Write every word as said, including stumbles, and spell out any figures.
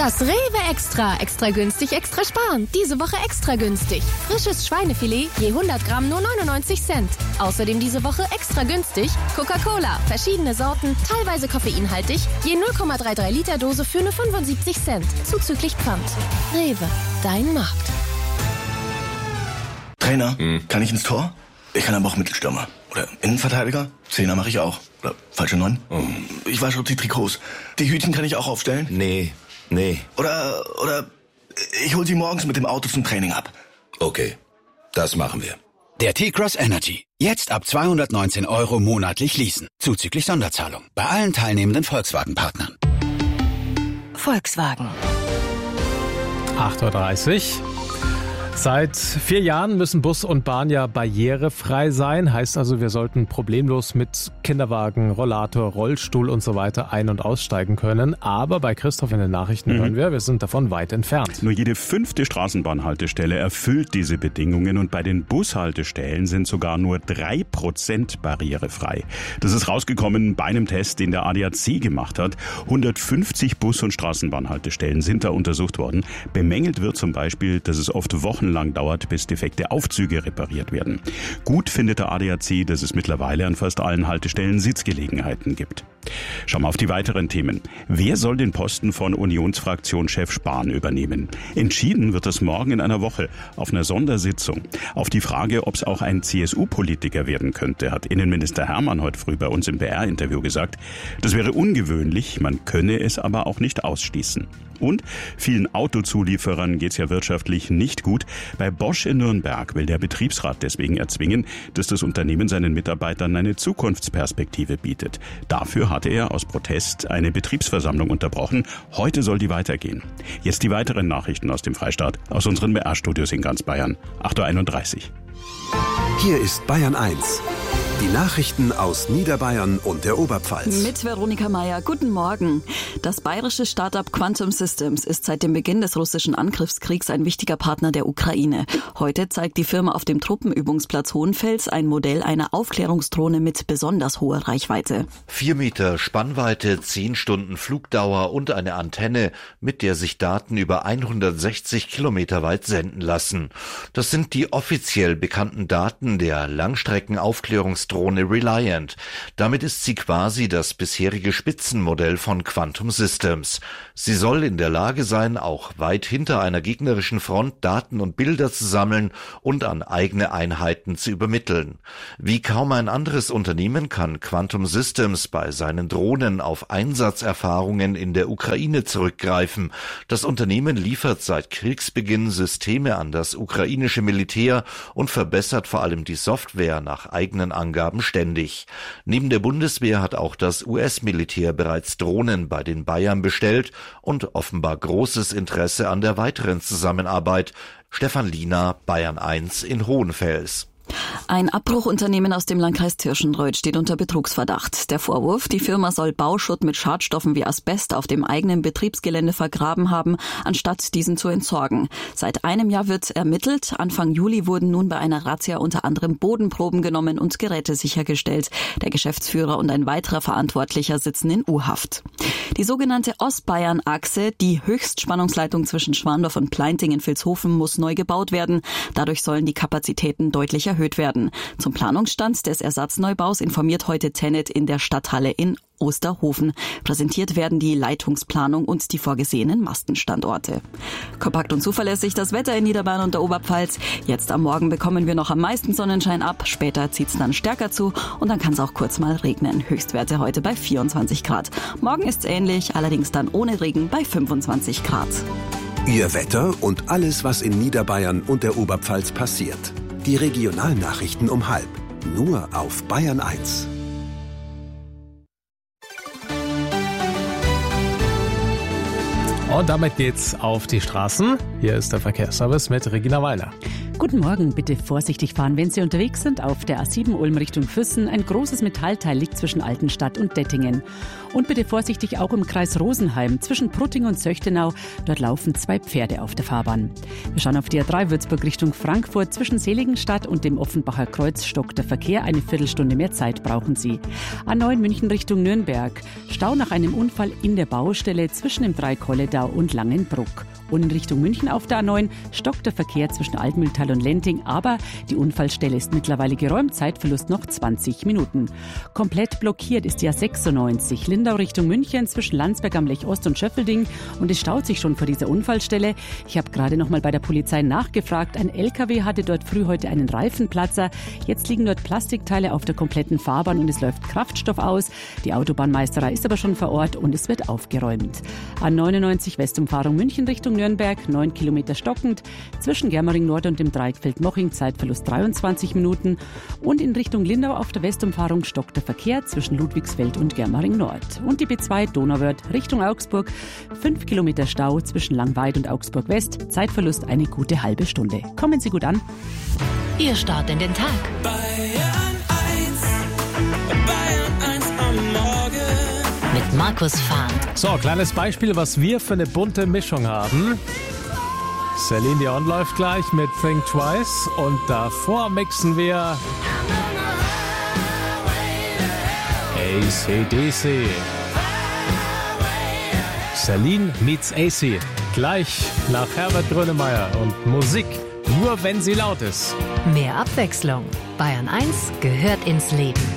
Das Rewe Extra. Extra günstig, extra sparen. Diese Woche extra günstig. Frisches Schweinefilet je hundert Gramm nur neunundneunzig Cent. Außerdem diese Woche extra günstig Coca-Cola. Verschiedene Sorten, teilweise koffeinhaltig. Je null Komma dreiunddreißig Liter Dose für nur fünfundsiebzig Cent. Zuzüglich Pfand. Rewe. Dein Markt. Trainer, hm. kann ich ins Tor? Ich kann aber auch Mittelstürmer. Oder Innenverteidiger? Zehner mache ich auch. Oder falsche Neun? Oh. Ich wasche die Trikots. Die Hütchen kann ich auch aufstellen? Nee, nee. Oder, oder ich hol sie morgens mit dem Auto zum Training ab. Okay, das machen wir. Der T-Cross Energy. Jetzt ab zweihundertneunzehn Euro monatlich leasen. Zuzüglich Sonderzahlung. Bei allen teilnehmenden Volkswagen-Partnern. Volkswagen. acht Uhr dreißig. Seit vier Jahren müssen Bus und Bahn ja barrierefrei sein. Heißt also, wir sollten problemlos mit Kinderwagen, Rollator, Rollstuhl und so weiter ein- und aussteigen können. Aber bei Christoph in den Nachrichten mhm. hören wir, wir sind davon weit entfernt. Nur jede fünfte Straßenbahnhaltestelle erfüllt diese Bedingungen und bei den Bushaltestellen sind sogar nur drei Prozent barrierefrei. Das ist rausgekommen bei einem Test, den der A D A C gemacht hat. hundertfünfzig Bus- und Straßenbahnhaltestellen sind da untersucht worden. Bemängelt wird zum Beispiel, dass es oft Wochen lang dauert, bis defekte Aufzüge repariert werden. Gut findet der A D A C, dass es mittlerweile an fast allen Haltestellen Sitzgelegenheiten gibt. Schauen wir auf die weiteren Themen. Wer soll den Posten von Unionsfraktionschef Spahn übernehmen? Entschieden wird das morgen in einer Woche auf einer Sondersitzung. Auf die Frage, ob es auch ein C S U-Politiker werden könnte, hat Innenminister Hermann heute früh bei uns im B R-Interview gesagt. Das wäre ungewöhnlich, man könne es aber auch nicht ausschließen. Und vielen Autozulieferern geht's ja wirtschaftlich nicht gut. Bei Bosch in Nürnberg will der Betriebsrat deswegen erzwingen, dass das Unternehmen seinen Mitarbeitern eine Zukunftsperspektive bietet. Dafür hatte er aus Protest eine Betriebsversammlung unterbrochen. Heute soll die weitergehen. Jetzt die weiteren Nachrichten aus dem Freistaat, aus unseren B R-Studios in ganz Bayern. acht Uhr einunddreißig. Hier ist Bayern eins. Die Nachrichten aus Niederbayern und der Oberpfalz. Mit Veronika Meier. Guten Morgen. Das bayerische Start-up Quantum Systems ist seit dem Beginn des russischen Angriffskriegs ein wichtiger Partner der Ukraine. Heute zeigt die Firma auf dem Truppenübungsplatz Hohenfels ein Modell einer Aufklärungsdrohne mit besonders hoher Reichweite. Vier Meter Spannweite, zehn Stunden Flugdauer und eine Antenne, mit der sich Daten über hundertsechzig Kilometer weit senden lassen. Das sind die offiziell bekannten Daten der Langstreckenaufklärungsdrohne Drohne Reliant. Damit ist sie quasi das bisherige Spitzenmodell von Quantum Systems. Sie soll in der Lage sein, auch weit hinter einer gegnerischen Front Daten und Bilder zu sammeln und an eigene Einheiten zu übermitteln. Wie kaum ein anderes Unternehmen kann Quantum Systems bei seinen Drohnen auf Einsatzerfahrungen in der Ukraine zurückgreifen. Das Unternehmen liefert seit Kriegsbeginn Systeme an das ukrainische Militär und verbessert vor allem die Software nach eigenen Angaben ständig. Neben der Bundeswehr hat auch das U S-Militär bereits Drohnen bei den Bayern bestellt und offenbar großes Interesse an der weiteren Zusammenarbeit. Stefan Liener, Bayern eins in Hohenfels. Ein Abbruchunternehmen aus dem Landkreis Tirschenreuth steht unter Betrugsverdacht. Der Vorwurf, die Firma soll Bauschutt mit Schadstoffen wie Asbest auf dem eigenen Betriebsgelände vergraben haben, anstatt diesen zu entsorgen. Seit einem Jahr wird ermittelt. Anfang Juli wurden nun bei einer Razzia unter anderem Bodenproben genommen und Geräte sichergestellt. Der Geschäftsführer und ein weiterer Verantwortlicher sitzen in U-Haft. Die sogenannte Ostbayern-Achse, die Höchstspannungsleitung zwischen Schwandorf und Pleinting in Vilshofen, muss neu gebaut werden. Dadurch sollen die Kapazitäten deutlich erhöht werden. Zum Planungsstand des Ersatzneubaus informiert heute Tennet in der Stadthalle in Osterhofen. Präsentiert werden die Leitungsplanung und die vorgesehenen Mastenstandorte. Kompakt und zuverlässig das Wetter in Niederbayern und der Oberpfalz. Jetzt am Morgen bekommen wir noch am meisten Sonnenschein ab. Später zieht es dann stärker zu und dann kann es auch kurz mal regnen. Höchstwerte heute bei vierundzwanzig Grad. Morgen ist es ähnlich, allerdings dann ohne Regen bei fünfundzwanzig Grad. Ihr Wetter und alles, was in Niederbayern und der Oberpfalz passiert. Die Regionalnachrichten um halb. Nur auf Bayern eins. Und damit geht's auf die Straßen. Hier ist der Verkehrsservice mit Regina Weiler. Guten Morgen, bitte vorsichtig fahren, wenn Sie unterwegs sind. Auf der A sieben Ulm Richtung Füssen. Ein großes Metallteil liegt zwischen Altenstadt und Dettingen. Und bitte vorsichtig auch im Kreis Rosenheim zwischen Prutting und Söchtenau. Dort laufen zwei Pferde auf der Fahrbahn. Wir schauen auf die A drei Würzburg Richtung Frankfurt. Zwischen Seligenstadt und dem Offenbacher Kreuz stockt der Verkehr. Eine Viertelstunde mehr Zeit brauchen Sie. A neun München Richtung Nürnberg. Stau nach einem Unfall in der Baustelle zwischen dem Dreikolledau und Langenbruck. Und in Richtung München auf der A neun stockt der Verkehr zwischen Altmühltal und Lenting, aber die Unfallstelle ist mittlerweile geräumt, Zeitverlust noch zwanzig Minuten. Komplett blockiert ist die A sechsundneunzig Lindau Richtung München zwischen Landsberg am Lech Ost und Schöffelding und es staut sich schon vor dieser Unfallstelle. Ich habe gerade noch mal bei der Polizei nachgefragt, ein L K W hatte dort früh heute einen Reifenplatzer. Jetzt liegen dort Plastikteile auf der kompletten Fahrbahn und es läuft Kraftstoff aus. Die Autobahnmeisterei ist aber schon vor Ort und es wird aufgeräumt. A neunundneunzig Westumfahrung München Richtung Nürnberg, neun Kilometer stockend, zwischen Germering Nord und dem Dreieckfeld Moching, Zeitverlust dreiundzwanzig Minuten und in Richtung Lindau auf der Westumfahrung stockt der Verkehr zwischen Ludwigsfeld und Germering Nord. Und die B zwei Donauwörth Richtung Augsburg, fünf Kilometer Stau zwischen Langweid und Augsburg West, Zeitverlust eine gute halbe Stunde. Kommen Sie gut an. Ihr Start in den Tag. Bayern eins, Bayern eins am Morgen. Mit Markus Fahnd. So, kleines Beispiel, was wir für eine bunte Mischung haben. Celine Dion läuft gleich mit Think Twice und davor mixen wir A C D C. Celine meets A C. Gleich nach Herbert Grönemeyer und Musik, nur wenn sie laut ist. Mehr Abwechslung. Bayern eins gehört ins Leben.